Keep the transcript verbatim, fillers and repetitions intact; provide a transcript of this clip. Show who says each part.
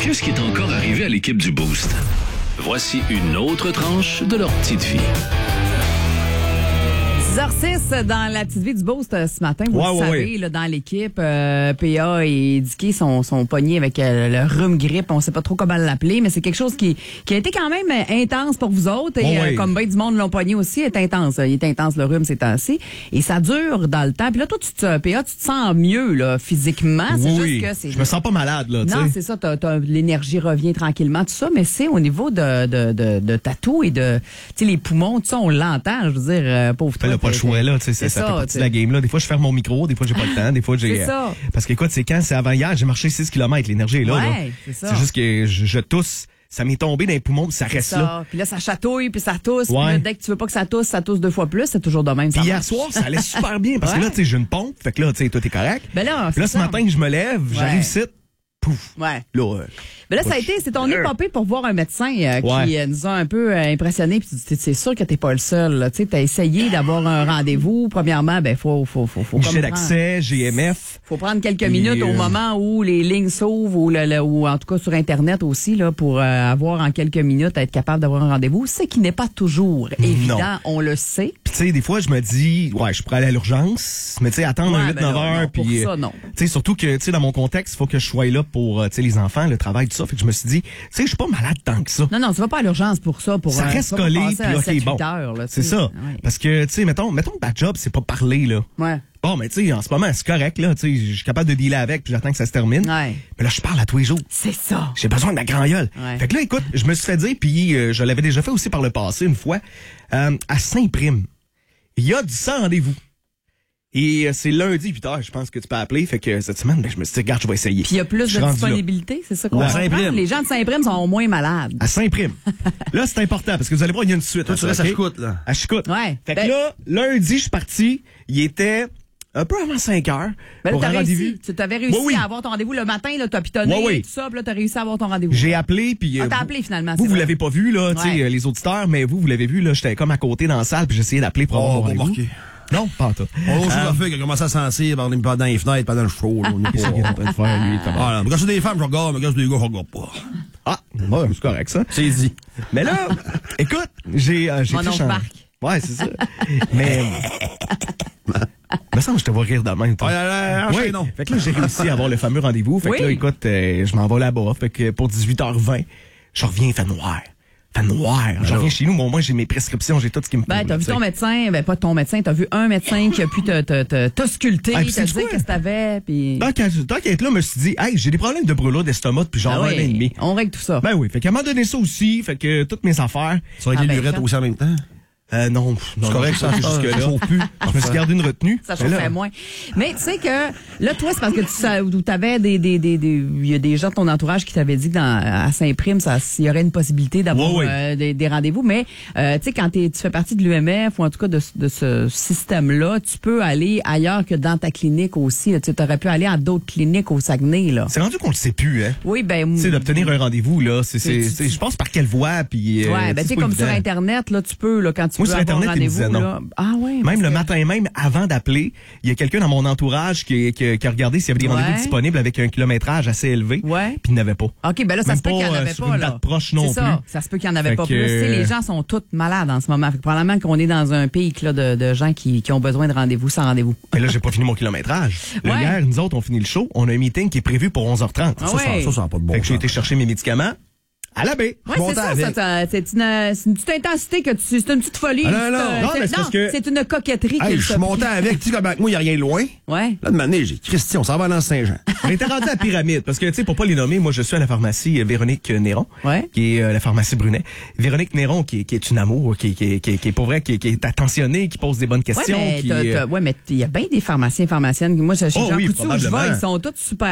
Speaker 1: Qu'est-ce qui est encore arrivé à l'équipe du Boost? Voici une autre tranche de leur petite vie.
Speaker 2: dix heures six dans la petite vie du Boost ce matin. Vous
Speaker 3: ouais,
Speaker 2: le
Speaker 3: ouais,
Speaker 2: savez,
Speaker 3: ouais.
Speaker 2: Là, dans l'équipe, euh, P A et Dicky sont, sont pognés avec euh, le rhume-grippe. On sait pas trop comment l'appeler, mais c'est quelque chose qui, qui a été quand même intense pour vous autres. Et
Speaker 3: oh,
Speaker 2: euh,
Speaker 3: ouais.
Speaker 2: comme bien du monde l'ont pogné aussi, est intense. Il est intense le rhume ces temps-ci. Et ça dure dans le temps. Puis là, toi, tu te, P A, tu te sens mieux là, physiquement. C'est
Speaker 3: Oui,
Speaker 2: juste que c'est...
Speaker 3: je me sens pas malade, là, tu
Speaker 2: Non,
Speaker 3: sais.
Speaker 2: c'est ça, t'as, t'as, l'énergie revient tranquillement, tout ça, mais c'est au niveau de, de, de, de ta toux et de, tu sais, les poumons, tout ça, on l'entend, je veux dire, euh, pauvre toi.
Speaker 3: Ben là, pas le choix, là, tu sais,
Speaker 2: c'est
Speaker 3: ça, ça
Speaker 2: ça,
Speaker 3: fait partie
Speaker 2: t'sais.
Speaker 3: de la game, là. Des fois, je ferme mon micro, des fois, j'ai pas le temps, des fois, j'ai...
Speaker 2: C'est ça.
Speaker 3: Parce que, écoute, c'est quand, c'est avant hier, j'ai marché six kilomètres, l'énergie est là,
Speaker 2: Ouais,
Speaker 3: là.
Speaker 2: c'est ça.
Speaker 3: C'est juste que je, je tousse, ça m'est tombé dans les poumons, puis ça
Speaker 2: C'est
Speaker 3: reste
Speaker 2: ça.
Speaker 3: là.
Speaker 2: Puis là, ça chatouille, puis ça tousse.
Speaker 3: Ouais.
Speaker 2: Puis là, dès que tu veux pas que ça tousse, ça tousse deux fois plus. C'est toujours de même.
Speaker 3: Puis
Speaker 2: ça
Speaker 3: hier
Speaker 2: marche.
Speaker 3: soir, ça allait super bien, parce
Speaker 2: Ouais.
Speaker 3: que là, tu sais, j'ai une pompe, fait que là, tu sais, toi, t'es correct.
Speaker 2: Ben là,
Speaker 3: Puis là,
Speaker 2: c'est
Speaker 3: ce
Speaker 2: ça.
Speaker 3: matin, je me lève, j'arrive
Speaker 2: Ouais.
Speaker 3: ici, pouf.
Speaker 2: Ouais.
Speaker 3: Là, euh,
Speaker 2: Mais là, ça a été, c'est ton nez popé pour voir un médecin euh, qui
Speaker 3: Ouais.
Speaker 2: euh, nous a un peu euh, impressionnés. Puis tu dis, c'est sûr que t'es pas le seul. là. Tu sais, t'as essayé d'avoir un rendez-vous. Premièrement, ben faut, faut, faut, faut.
Speaker 3: guichet
Speaker 2: comme
Speaker 3: d'accès, G M F.
Speaker 2: Faut prendre quelques
Speaker 3: Puis,
Speaker 2: minutes au
Speaker 3: euh,
Speaker 2: moment où les lignes s'ouvrent ou, le, le- ou en tout cas sur Internet aussi là pour euh, avoir en quelques minutes être capable d'avoir un rendez-vous. Ce qui n'est pas toujours évident,
Speaker 3: Non.
Speaker 2: on le sait.
Speaker 3: Puis tu sais, des fois, je me dis, ouais, je pourrais aller à l'urgence, mais tu sais, attendre
Speaker 2: Ouais,
Speaker 3: un huit
Speaker 2: ben
Speaker 3: neuf
Speaker 2: là,
Speaker 3: heures,
Speaker 2: non, pour
Speaker 3: puis...
Speaker 2: ça,
Speaker 3: euh,
Speaker 2: non.
Speaker 3: Tu sais, surtout que, tu sais, dans mon contexte, il faut que je sois là pour, euh, tu sais, les enfants, le travail, tout ça. Fait que je me suis dit, tu sais, je suis pas malade tant que ça.
Speaker 2: Non, non, tu vas pas à l'urgence pour ça. Pour,
Speaker 3: Ça
Speaker 2: euh,
Speaker 3: reste
Speaker 2: tu vas pas
Speaker 3: collé,
Speaker 2: passer
Speaker 3: puis
Speaker 2: à
Speaker 3: ok,
Speaker 2: sept,
Speaker 3: bon.
Speaker 2: huit heures, là,
Speaker 3: C'est
Speaker 2: tu sais.
Speaker 3: ça.
Speaker 2: Ouais.
Speaker 3: Parce que, tu sais, mettons, mettons que ma job, c'est pas parler, là.
Speaker 2: Ouais.
Speaker 3: Bon, mais tu sais, en ce moment, c'est correct, là. Tu sais, je suis capable de dealer avec, puis j'attends que ça se termine.
Speaker 2: Ouais.
Speaker 3: Mais là, je parle à tous les jours.
Speaker 2: C'est ça.
Speaker 3: J'ai besoin de ma grand gueule.
Speaker 2: Ouais.
Speaker 3: Fait que là, écoute, je me suis fait dire, puis euh, je l'avais déjà fait aussi par le passé une fois, euh, à Saint-Prime, il y a du sans rendez-vous. Et euh, c'est lundi, huit heures, je pense que tu peux appeler. Fait que cette semaine, ben, je me suis dit, regarde, je vais essayer.
Speaker 2: Puis il y a plus
Speaker 3: Je
Speaker 2: de
Speaker 3: suis rendu là.
Speaker 2: disponibilité, c'est ça qu'on
Speaker 3: Ouais.
Speaker 2: comprend?
Speaker 3: Saint-Prime.
Speaker 2: Les gens de Saint-Prime sont moins malades.
Speaker 3: À Saint-Prime. Là, c'est important, parce que vous allez voir, il y a une suite.
Speaker 4: Toi, tu
Speaker 3: ça,
Speaker 4: restes
Speaker 3: ok?
Speaker 4: à Chicoute, là.
Speaker 3: À Chicoute.
Speaker 2: Ouais.
Speaker 3: Fait que
Speaker 2: Ben-
Speaker 3: là, lundi, je suis parti. Il était un peu avant cinq heures.
Speaker 2: Ben là,
Speaker 3: pour
Speaker 2: t'as
Speaker 3: un
Speaker 2: réussi.
Speaker 3: rendez-vous.
Speaker 2: Tu t'avais réussi
Speaker 3: Oui, oui.
Speaker 2: à avoir ton rendez-vous le matin, là, t'as pitonné,
Speaker 3: Oui, oui.
Speaker 2: tout ça, puis là, t'as réussi à avoir ton rendez-vous.
Speaker 3: J'ai appelé, puis...
Speaker 2: Ah,
Speaker 3: euh,
Speaker 2: t'as
Speaker 3: vous-
Speaker 2: appelé finalement.
Speaker 3: Vous,
Speaker 2: c'est
Speaker 3: vous
Speaker 2: vrai.
Speaker 3: l'avez pas vu, là, tu sais,
Speaker 2: Ouais.
Speaker 3: euh, les auditeurs, mais vous, vous l'avez vu, là, j'étais comme à côté dans la salle, puis j'essayais d'appeler pour avoir
Speaker 4: Oh,
Speaker 3: mon
Speaker 4: bon,
Speaker 3: rendez-vous.
Speaker 4: marqué.
Speaker 3: Non, pas en tout.
Speaker 4: On a autre chose à faire que commencer à sentir pendant dans les fenêtres, pendant le show, là. On est
Speaker 3: Qu'est-ce qu'il est en
Speaker 4: pas...
Speaker 3: train de faire, lui? comment?
Speaker 4: Voilà. Mais quand c'est des femmes, je regarde, mais quand c'est des gars, je regarde pas.
Speaker 3: Ah, ouais, c'est correct, ça.
Speaker 4: C'est dit.
Speaker 3: Mais là, écoute, j'ai... Euh, j'ai
Speaker 2: Mon
Speaker 3: fait
Speaker 2: oncle
Speaker 3: chan-
Speaker 2: Marc.
Speaker 3: Ouais, c'est ça. Mais... me semble que je te vois rire dans le même temps.
Speaker 4: Ouais, ouais, ouais,
Speaker 3: Oui.
Speaker 4: non.
Speaker 3: Fait que là, j'ai réussi à avoir le fameux rendez-vous. Fait
Speaker 2: Oui.
Speaker 3: que là, écoute, euh, je m'en vais là-bas. Fait que pour dix-huit heures vingt, je reviens, il fait noir. Il fait noir. Je reviens chez nous, mais au moins, j'ai mes prescriptions, j'ai tout ce qui me faut.
Speaker 2: Ben, t'as
Speaker 3: là,
Speaker 2: vu
Speaker 3: tu sais.
Speaker 2: ton médecin, ben, pas ton médecin, t'as vu un médecin qui a pu te, te, te, t'ausculter,
Speaker 3: Ah, puis
Speaker 2: te
Speaker 3: sais-tu
Speaker 2: dire
Speaker 3: quoi?
Speaker 2: qu'est-ce que t'avais, puis...
Speaker 3: Tant qu'à tant qu'à être là, je me suis dit, hey, j'ai des problèmes de brûlure d'estomac depuis genre
Speaker 2: Ah
Speaker 3: un an et
Speaker 2: oui,
Speaker 3: demi.
Speaker 2: on règle tout ça.
Speaker 3: Ben oui, fait qu'à un moment donné ça aussi, fait que toutes mes affaires.
Speaker 4: Ça aurait
Speaker 2: Ah,
Speaker 4: été
Speaker 2: ben,
Speaker 4: l'urette
Speaker 2: ça.
Speaker 4: aussi en même temps.
Speaker 3: Euh, non, non,
Speaker 4: correct,
Speaker 3: non,
Speaker 4: ça,
Speaker 3: jusque
Speaker 4: ça
Speaker 3: là.
Speaker 4: chauffe plus.
Speaker 3: Je me suis gardé une retenue.
Speaker 2: Ça
Speaker 3: Mais là,
Speaker 2: chauffait moins. Mais tu sais que là, toi, c'est parce que tu sa- ou t'avais des des des des il y a des gens de ton entourage qui t'avaient dit que dans à Saint-Prime, ça il y aurait une possibilité d'avoir
Speaker 3: Ouais, ouais.
Speaker 2: euh, des, des rendez-vous. Mais euh, tu sais, quand t'es, tu fais partie de l'U M F ou en tout cas de, de ce système-là, tu peux aller ailleurs que dans ta clinique aussi. là. Tu aurais pu aller à d'autres cliniques au Saguenay là.
Speaker 3: C'est rendu qu'on le sait plus, hein.
Speaker 2: Oui, ben
Speaker 3: Tu sais, d'obtenir un rendez-vous, là, c'est, c'est,
Speaker 2: Tu-
Speaker 3: c'est- je pense par quelle voie, puis... euh,
Speaker 2: Ouais, ben tu sais
Speaker 3: c'est pas
Speaker 2: comme sur
Speaker 3: évident.
Speaker 2: Internet là, tu peux là quand tu
Speaker 3: Moi,
Speaker 2: veux
Speaker 3: sur
Speaker 2: avoir
Speaker 3: Internet,
Speaker 2: un
Speaker 3: il me
Speaker 2: rendez-vous
Speaker 3: disait non.
Speaker 2: là. Ah ouais.
Speaker 3: Même
Speaker 2: parce
Speaker 3: le
Speaker 2: que-
Speaker 3: matin même, avant d'appeler, il y a quelqu'un dans mon entourage qui, qui, qui a regardé s'il y avait des
Speaker 2: Ouais.
Speaker 3: rendez-vous disponibles avec un kilométrage assez élevé,
Speaker 2: Ouais.
Speaker 3: puis il n'avait pas.
Speaker 2: OK, ben là, ça
Speaker 3: Même
Speaker 2: se peut qu'il n'y en
Speaker 3: pas,
Speaker 2: avait
Speaker 3: euh, sur
Speaker 2: pas,
Speaker 3: une
Speaker 2: là.
Speaker 3: date proche non
Speaker 2: C'est ça,
Speaker 3: plus.
Speaker 2: ça se peut qu'il n'y en avait
Speaker 3: Fait
Speaker 2: pas
Speaker 3: que,
Speaker 2: plus. Tu sais, les
Speaker 3: euh,
Speaker 2: gens sont tous malades en ce moment. Fait que probablement qu'on est dans un pic là, de, de gens qui, qui ont besoin de rendez-vous sans rendez-vous.
Speaker 3: Mais là, j'ai pas fini mon kilométrage. Là,
Speaker 2: Ouais.
Speaker 3: Hier, nous autres, on finit le show, on a un meeting qui est prévu pour onze heures trente.
Speaker 2: Ah
Speaker 4: Ça,
Speaker 2: ouais.
Speaker 4: ça, ça, ça n'a pas de bon
Speaker 3: Fait que j'ai
Speaker 4: sens.
Speaker 3: été chercher mes médicaments à la baie.
Speaker 2: Oui,
Speaker 4: Je
Speaker 2: c'est
Speaker 4: montais
Speaker 2: ça,
Speaker 4: avec.
Speaker 2: ça, ça, c'est une, c'est une petite intensité que tu, c'est une petite folie.
Speaker 4: Ah, non,
Speaker 2: c'est
Speaker 4: non,
Speaker 2: un-
Speaker 3: non,
Speaker 2: c'est-
Speaker 3: mais c'est parce que-
Speaker 2: c'est une coquetterie.
Speaker 4: Hey,
Speaker 2: qu'il
Speaker 4: je suis
Speaker 2: t'a
Speaker 4: monté
Speaker 2: pris.
Speaker 4: avec, tu sais, comme avec moi, il n'y a rien de loin.
Speaker 2: Ouais.
Speaker 4: Là, de m'amener, j'ai Christian, on s'en va dans Saint-Jean.
Speaker 3: On était rendu à la pyramide, parce que, tu sais, pour pas les nommer, moi, je suis à la pharmacie euh, Véronique Néron,
Speaker 2: Ouais.
Speaker 3: qui est euh, la pharmacie Brunet. Véronique Néron, qui, est- qui est une amour, qui, qui, qui, qui est pour vrai, qui, qui est attentionnée, qui pose des bonnes
Speaker 2: Ouais,
Speaker 3: questions.
Speaker 2: mais
Speaker 3: qui,
Speaker 2: t'as-
Speaker 3: euh,
Speaker 2: t'as- ouais, mais il y a bien des pharmaciens et pharmaciennes. Moi, chez
Speaker 3: Oh
Speaker 2: Jean
Speaker 3: oui,
Speaker 2: Coutu, je
Speaker 3: probablement.
Speaker 2: vois, ils sont tous super